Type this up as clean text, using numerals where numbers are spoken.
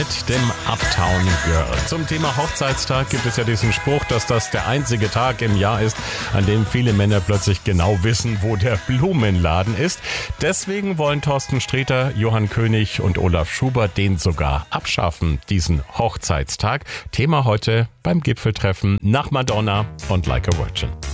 Mit dem Uptown Girl. Zum Thema Hochzeitstag gibt es ja diesen Spruch, dass das der einzige Tag im Jahr ist, an dem viele Männer plötzlich genau wissen, wo der Blumenladen ist. Deswegen wollen Thorsten Sträter, Johann König und Olaf Schubert den sogar abschaffen, diesen Hochzeitstag. Thema heute beim Gipfeltreffen nach Madonna und Like a Virgin.